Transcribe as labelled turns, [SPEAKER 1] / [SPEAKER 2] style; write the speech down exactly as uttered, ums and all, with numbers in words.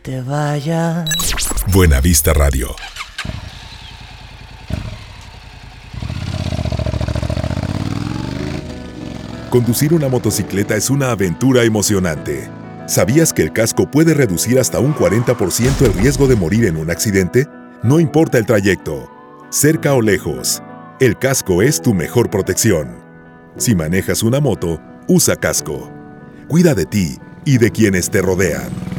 [SPEAKER 1] te vayas.
[SPEAKER 2] Buena Vista Radio. Conducir una motocicleta es una aventura emocionante. ¿Sabías que el casco puede reducir hasta un cuarenta por ciento el riesgo de morir en un accidente? No importa el trayecto, cerca o lejos, el casco es tu mejor protección. Si manejas una moto, usa casco. Cuida de ti y de quienes te rodean.